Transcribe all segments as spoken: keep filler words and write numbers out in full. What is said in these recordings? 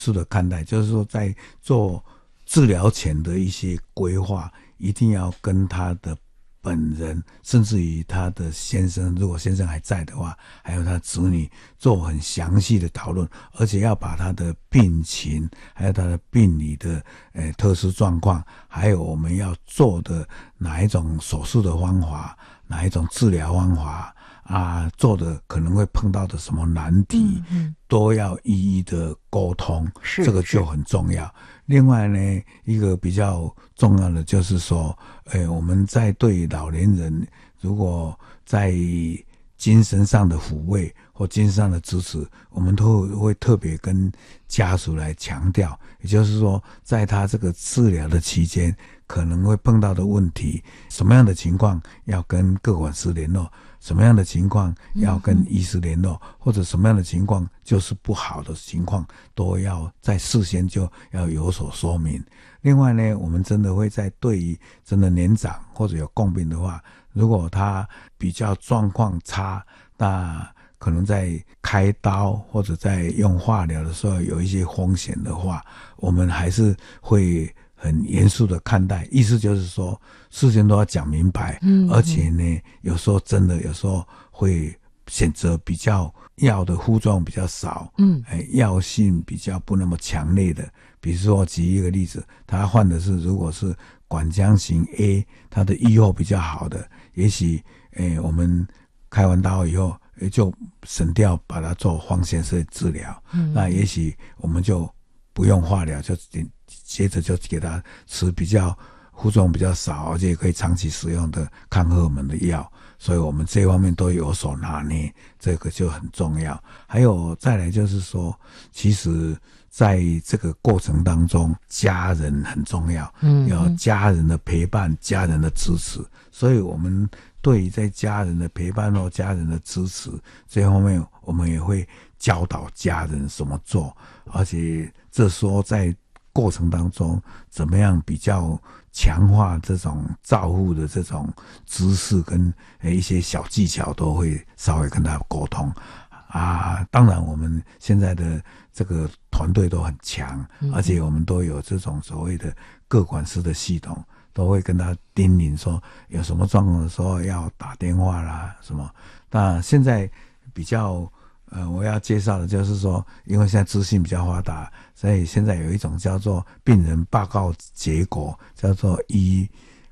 肃的看待，就是说在做治疗前的一些规划，一定要跟他的本人，甚至于他的先生，如果先生还在的话，还有他子女做很详细的讨论，而且要把他的病情，还有他的病理的呃特殊状况，还有我们要做的哪一种手术的方法，哪一种治疗方法啊，做的可能会碰到的什么难题，嗯嗯，都要一一的沟通，这个就很重要。另外呢，一个比较重要的就是说，呃，我们在对老年人，如果在精神上的抚慰或精神上的支持，我们都会特别跟家属来强调，也就是说，在他这个治疗的期间，可能会碰到的问题，什么样的情况要跟个管师联络，什么样的情况要跟医师联络，嗯、或者什么样的情况就是不好的情况，都要在事先就要有所说明。另外呢，我们真的会在对于真的年长或者有共病的话，如果他比较状况差，那可能在开刀或者在用化疗的时候有一些风险的话，我们还是会很严肃的看待，意思就是说事情都要讲明白，嗯，而且呢，有时候真的有时候会选择比较药的副作用比较少，嗯，哎，药性比较不那么强烈的，比如说举一个例子，他患的是如果是管腔型 A， 他的预后比较好的，也许哎我们开完刀以后也就省掉把它做放射线治疗，嗯，那也许我们就不用化疗，就接着就给他吃比较副作用比较少，而且可以长期使用的抗荷尔蒙的药，所以我们这方面都有所拿捏，这个就很重要。还有再来就是说，其实在这个过程当中，家人很重要，嗯，要家人的陪伴，家人的支持，所以我们对于在家人的陪伴或家人的支持这方面，我们也会教导家人怎么做，而且这时候在过程当中怎么样比较强化这种照护的这种知识跟一些小技巧，都会稍微跟他沟通啊。当然我们现在的这个团队都很强，而且我们都有这种所谓的个管师的系统，都会跟他叮咛说有什么状况的时候要打电话啦什么。那现在比较呃，我要介绍的就是说，因为现在资讯比较发达，所以现在有一种叫做病人报告结果，叫做 E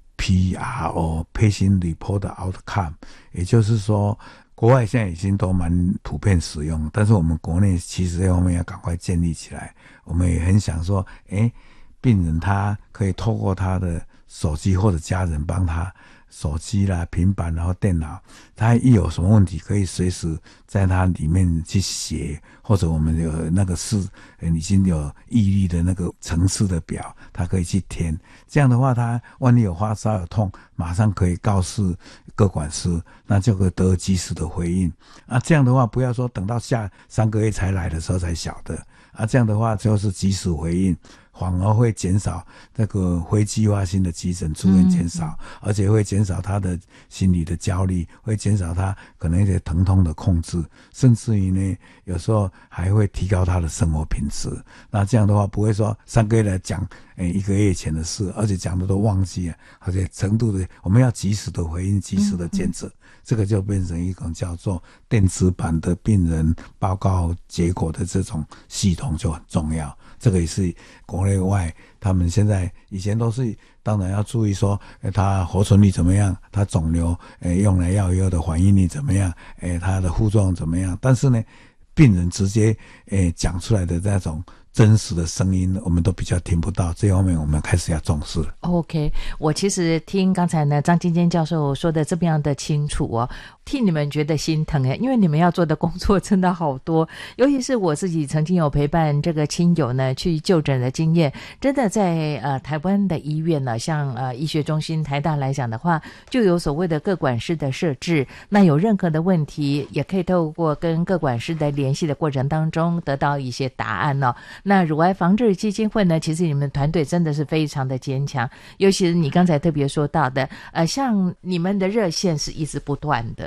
P R O（Patient Report Outcome）， 也就是说，国外现在已经都蛮普遍使用，但是我们国内其实这方面要赶快建立起来。我们也很想说，诶，病人他可以透过他的手机或者家人帮他。手机啦、平板然后电脑，他一有什么问题可以随时在它里面去写，或者我们有那个是已经有毅力的那个层次的表，他可以去填。这样的话，他万一有发烧有痛，马上可以告诉个管师，那就可以得及时的回应。啊，这样的话不要说等到下三个月才来的时候才晓得，啊，这样的话就是及时回应。反而会减少这个非计划性的急诊出院减少，嗯、而且会减少他的心理的焦虑，会减少他可能一些疼痛的控制，甚至于呢，有时候还会提高他的生活品质。那这样的话，不会说三个月来讲，诶，一个月前的事，而且讲的都忘记了，而且程度的，我们要及时的回应，及时的检测，嗯、这个就变成一种叫做电子版的病人报告结果的这种系统就很重要。这个也是国内外他们现在以前都是当然要注意说，呃，它活存率怎么样，它肿瘤呃用来药以后的反应力怎么样，呃，它的副作用怎么样，但是呢，病人直接呃讲出来的那种真实的声音我们都比较听不到，这方面我们开始要重视。 OK， 我其实听刚才呢张金坚教授说的这么样的清楚哦，替你们觉得心疼耶，因为你们要做的工作真的好多，尤其是我自己曾经有陪伴这个亲友呢去就诊的经验，真的在呃台湾的医院呢，像呃医学中心台大来讲的话，就有所谓的个管师的设置，那有任何的问题也可以透过跟个管师的联系的过程当中得到一些答案哦。那乳癌防治基金会呢，其实你们团队真的是非常的坚强，尤其是你刚才特别说到的呃，像你们的热线是一直不断的，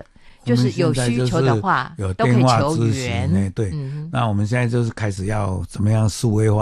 就是有需求的话， 有都可以求电话咨援。 询，对， 嗯， 那我们现在就是开始要怎么样数位化